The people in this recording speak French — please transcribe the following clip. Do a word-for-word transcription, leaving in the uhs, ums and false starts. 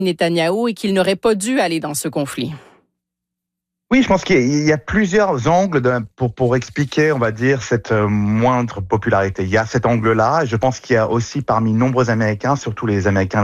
Netanyahou et qu'il n'aurait pas dû aller dans ce conflit? Oui, je pense qu'il y a plusieurs angles de, pour, pour expliquer, on va dire, cette euh, moindre popularité. Il y a cet angle-là, et je pense qu'il y a aussi parmi nombreux Américains, surtout les Américains